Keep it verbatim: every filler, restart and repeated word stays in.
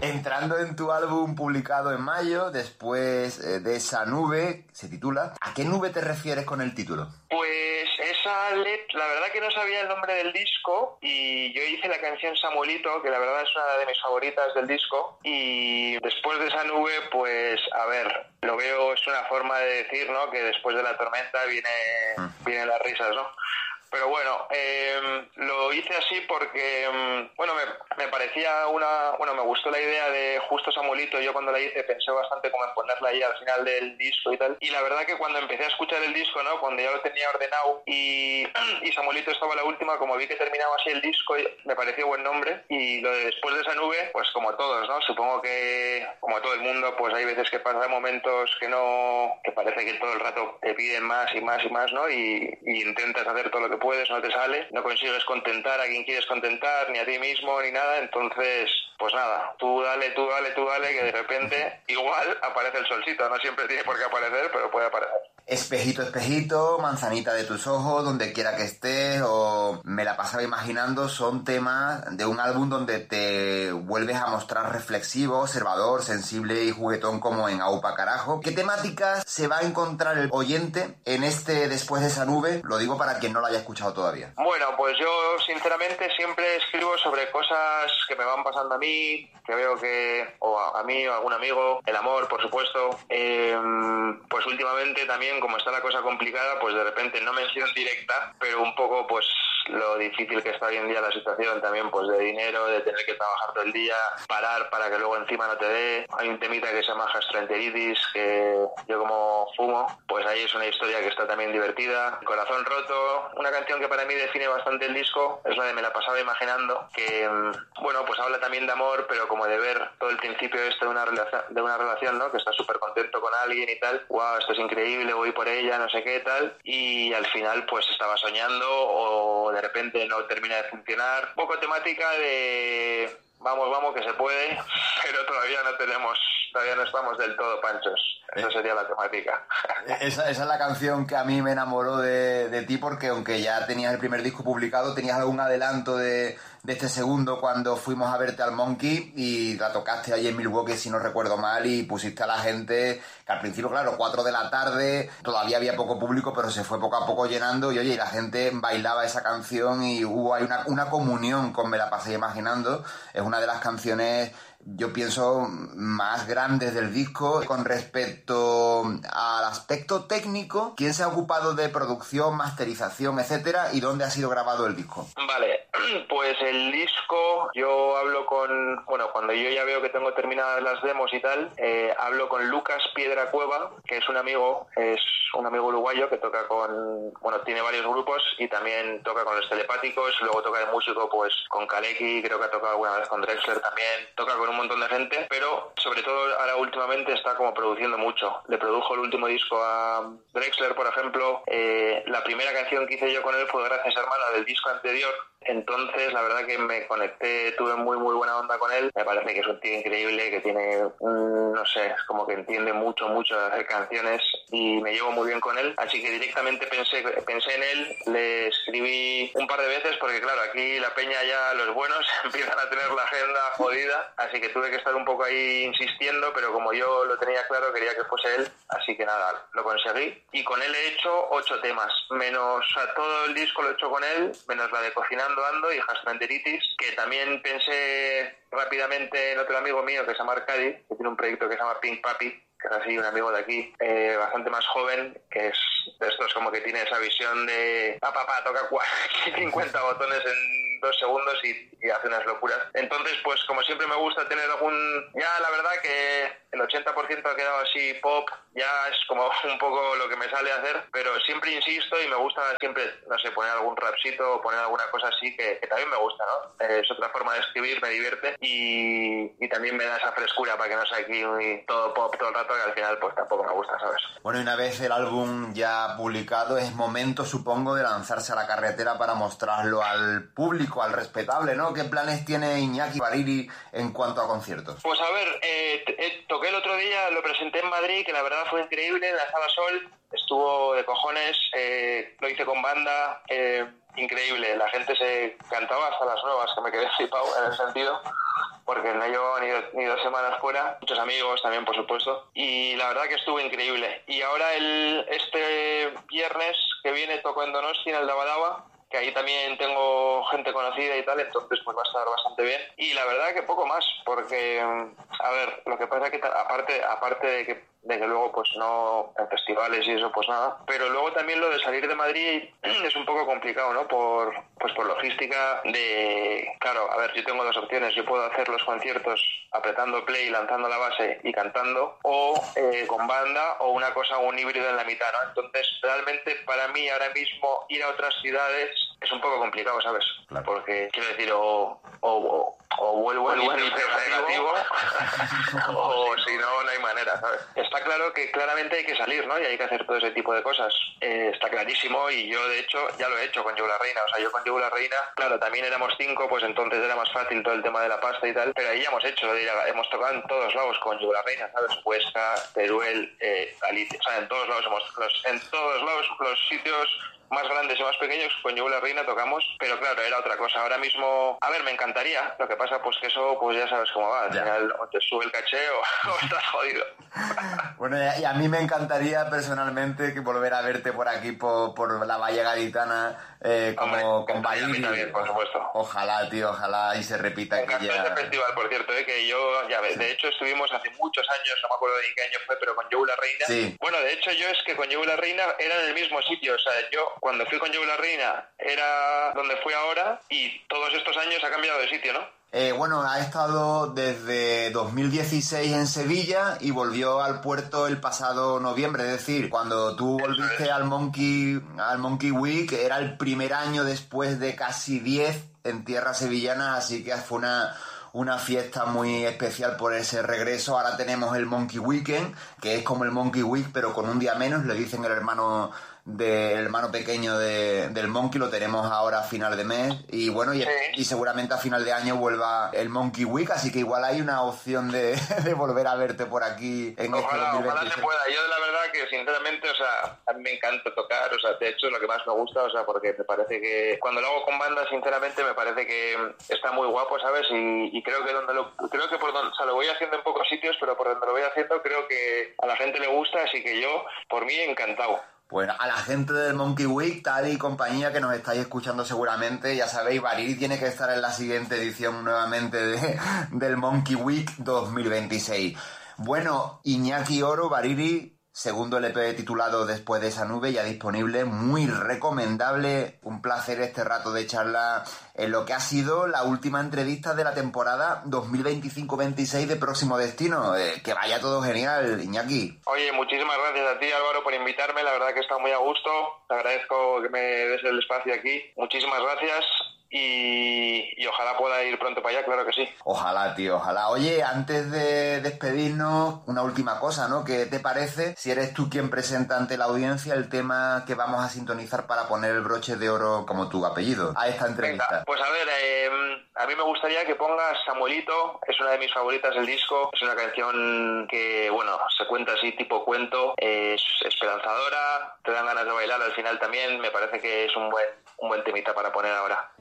Entrando en tu álbum publicado en mayo, después eh, de esa nube, se titula. ¿A qué nube te refieres con el título? Pues esa letra, la verdad que no sabía el nombre del disco y yo hice la canción Samuelito, que la verdad es una de mis favoritas del disco, y después de esa nube, pues a ver, lo veo, es una forma de decir, ¿no? Que después de la tormenta viene, vienen las risas, ¿no? Pero bueno, eh, lo hice así porque, bueno, me, me parecía una... Bueno, me gustó la idea de justo Samuelito. Yo cuando la hice pensé bastante como en ponerla ahí al final del disco y tal. Y la verdad que cuando empecé a escuchar el disco, ¿no? Cuando ya lo tenía ordenado y, y Samuelito estaba la última, como vi que terminaba así el disco, me pareció buen nombre. Y lo de después de esa nube, pues como todos, ¿no? Supongo que, como todo el mundo, pues hay veces que pasan momentos que no... que parece que todo el rato te piden más y más y más, ¿no? Y, y intentas hacer todo lo que puedes, no te sale, no consigues contentar a quien quieres contentar, ni a ti mismo, ni nada, entonces, pues nada, tú dale, tú dale, tú dale, que de repente igual aparece el solcito, no siempre tiene por qué aparecer, pero puede aparecer. Espejito, espejito, manzanita de tus ojos, donde quiera que estés, o me la pasaba imaginando, son temas de un álbum donde te vuelves a mostrar reflexivo, observador, sensible y juguetón como en Aupa Carajo. ¿Qué temáticas se va a encontrar el oyente en este Después de esa nube? Lo digo para quien no lo haya escuchado todavía. Bueno, pues yo sinceramente siempre escribo sobre cosas que me van pasando a mí, que veo que, o a, a mí o a algún amigo, el amor, por supuesto. Eh, pues últimamente también, como está la cosa complicada, pues de repente no mención directa, pero un poco pues lo difícil que está hoy en día la situación también, pues de dinero, de tener que trabajar todo el día, parar para que luego encima no te dé. Hay un temita que se llama gastroenteritis, que yo como fumo, pues ahí es una historia que está también divertida. Corazón roto, una canción que para mí define bastante el disco, es la de Me la pasaba imaginando, que bueno, pues habla también de amor, pero como de ver todo el principio este de una relación, de una relación, ¿no? Que estás súper contento con alguien y tal, wow, esto es increíble, voy por ella, no sé qué tal, y al final pues estaba soñando o de repente no termina de funcionar. Un poco temática de vamos, vamos, que se puede, pero todavía no tenemos, todavía no estamos del todo panchos. Esa sería la temática. Esa, esa es la canción que a mí me enamoró de, de ti, porque aunque ya tenías el primer disco publicado, tenías algún adelanto de, de este segundo cuando fuimos a verte al Monkey y la tocaste ahí en Milwaukee, si no recuerdo mal, y pusiste a la gente, que al principio, claro, cuatro de la tarde, todavía había poco público, pero se fue poco a poco llenando y oye, y la gente bailaba esa canción y hubo ahí una, una comunión con Me la pasé imaginando. Es una de las canciones, yo pienso, más grandes del disco. Con respecto al aspecto técnico, ¿quién se ha ocupado de producción, masterización, etcétera? ¿Y dónde ha sido grabado el disco? Vale, pues el disco, yo hablo con, bueno, cuando yo ya veo que tengo terminadas las demos y tal, eh, hablo con Lucas Piedra Cueva, que es un amigo, es un amigo uruguayo que toca con, bueno, tiene varios grupos y también toca con los Telepáticos, luego toca de músico pues con Kaleki, creo que ha tocado alguna vez con Drexler también, toca con un montón de gente, pero sobre todo ahora últimamente está como produciendo mucho. Le produjo el último disco a Drexler, por ejemplo. Eh, la primera canción que hice yo con él fue Gracias Hermana, del disco anterior. Entonces, la verdad que me conecté, tuve muy muy buena onda con él. Me parece que es un tío increíble, que tiene, mm, no sé, es como que entiende mucho, mucho de hacer canciones y me llevo muy bien con él. Así que directamente pensé, pensé en él, le escribí un par de veces porque claro, aquí la peña ya, los buenos, empiezan a tener la agenda jodida. Así que tuve que estar un poco ahí insistiendo, pero como yo lo tenía claro, quería que fuese él. Así que nada, lo conseguí. Y con él he hecho ocho temas, menos, o sea, todo el disco lo he hecho con él, menos la de Cocinando Ando y Gastroenteritis, que también pensé rápidamente en otro amigo mío que se llama Arcadi, que tiene un proyecto que se llama Pink Papi, que es así un amigo de aquí, eh, bastante más joven, que es de estos como que tiene esa visión de pa, pa, pa, toca cincuenta botones en dos segundos y, y hace unas locuras. Entonces, pues como siempre me gusta tener algún... Ya la verdad que el ochenta por ciento ha quedado así pop, ya es como un poco lo que me sale hacer, pero siempre insisto y me gusta siempre, no sé, poner algún rapcito o poner alguna cosa así que, que también me gusta, ¿no? Eh, es otra forma de escribir, me divierte y, y también me da esa frescura para que no sea aquí muy, todo pop todo el rato, que al final pues tampoco me gusta, ¿sabes? Bueno, y una vez el álbum ya publicado, es momento, supongo, de lanzarse a la carretera para mostrarlo al público, al respetable, ¿no? ¿Qué planes tiene Iñaki Bariri en cuanto a conciertos? Pues a ver, eh, eh, toqué el otro día, lo presenté en Madrid, que la verdad fue increíble, en la Sala Sol, estuvo de cojones, eh, lo hice con banda, eh, increíble, la gente se cantaba hasta las nuevas, que me quedé flipado en ese sentido. porque no llevaba ni, ni dos semanas fuera, muchos amigos también, por supuesto, y la verdad que estuvo increíble. Y ahora el este viernes que viene toco en Donosti, en el Daba Daba, que ahí también tengo gente conocida y tal, entonces pues va a estar bastante bien. Y la verdad que poco más, porque, a ver, lo que pasa es que aparte, aparte de que de que luego pues no en festivales y eso pues nada, pero luego también lo de salir de Madrid es un poco complicado, ¿no? Por pues por logística de, claro, a ver, yo tengo dos opciones, yo puedo hacer los conciertos apretando play, lanzando la base y cantando, o eh, con banda, o una cosa, un híbrido en la mitad, ¿no? Entonces realmente para mí ahora mismo ir a otras ciudades es un poco complicado, ¿sabes? Claro. Porque quiero decir, o, o, o, o vuelvo en negativo o si no, no hay manera, ¿sabes? Está claro que claramente hay que salir, ¿no? Y hay que hacer todo ese tipo de cosas. Eh, está clarísimo, y yo de hecho ya lo he hecho con Yo la Reina. O sea, yo con Yo la Reina, claro, también éramos cinco, pues entonces era más fácil todo el tema de la pasta y tal, pero ahí ya hemos hecho, hemos tocado en todos lados con Yo la Reina, ¿sabes? Huesca, Teruel, eh, Galicia, o sea, en todos lados hemos, los, en todos lados los sitios más grandes y más pequeños con Yo la Reina tocamos, pero claro, era otra cosa. Ahora mismo, a ver, me encantaría, lo que pasa pues que eso, pues ya sabes cómo va, al ya. final o te sube el caché o, o estás jodido. Bueno, y a mí me encantaría personalmente que volver a verte por aquí, por, por la Valle Gaditana, eh, como Hombre, con Bariri. También, por supuesto. Ojalá, tío, ojalá y se repita me aquella... encantó este festival, por cierto, eh, que yo, ya ves, sí. De hecho estuvimos hace muchos años, no me acuerdo de qué año fue, pero con Yo la Reina. Sí. Bueno, de hecho yo es que con Yo la Reina era en el mismo sitio, o sea, yo cuando fui con Yo la Reina era donde fui ahora, y todos estos años ha cambiado de sitio, ¿no? Eh, bueno, ha estado desde dos mil dieciséis en Sevilla y volvió al puerto el pasado noviembre. Es decir, cuando tú volviste es. al Monkey al Monkey Week, era el primer año después de casi diez en tierra sevillana, así que fue una... una fiesta muy especial por ese regreso. Ahora tenemos el Monkey Weekend, que es como el Monkey Week, pero con un día menos. Le dicen el hermano del hermano pequeño de, del Monkey. Lo tenemos ahora a final de mes. Y bueno, y, sí. y seguramente a final de año vuelva el Monkey Week, así que igual hay una opción de, de volver a verte por aquí en ojalá, este dos mil veintiséis. Ojalá se pueda. Yo la verdad que sinceramente, o sea, a mí me encanta tocar, o sea, de hecho es lo que más me gusta, o sea, porque me parece que cuando lo hago con banda, sinceramente me parece que está muy guapo, ¿sabes? Y, y creo que donde lo, creo que por donde, o sea, lo voy haciendo en pocos sitios, pero por donde lo voy haciendo creo que a la gente le gusta, así que yo, por mí, encantado. Bueno, a la gente del Monkey Week, tal y compañía que nos estáis escuchando seguramente, ya sabéis, Bariri tiene que estar en la siguiente edición nuevamente de, del Monkey Week dos mil veintiséis. Bueno, Iñaki Oro, Bariri, segundo L P titulado Después de esa nube, ya disponible, muy recomendable. Un placer este rato de charla en lo que ha sido la última entrevista de la temporada dos mil veinticinco veintiséis de Próximo Destino. Eh, que vaya todo genial, Iñaki. Oye, muchísimas gracias a ti, Álvaro, por invitarme. La verdad que he estado muy a gusto. Te agradezco que me des el espacio aquí. Muchísimas gracias. Y, y ojalá pueda ir pronto para allá, claro que sí. Ojalá, tío, ojalá. Oye, antes de despedirnos, una última cosa, ¿no? ¿Qué te parece si eres tú quien presenta ante la audiencia el tema que vamos a sintonizar para poner el broche de oro, como tu apellido, a esta entrevista? Venga, pues a ver, eh, a mí me gustaría que pongas Samuelito, es una de mis favoritas del disco, es una canción que, bueno, se cuenta así tipo cuento, es esperanzadora, te dan ganas de bailar al final también, me parece que es un buen, un buen temita para poner ahora.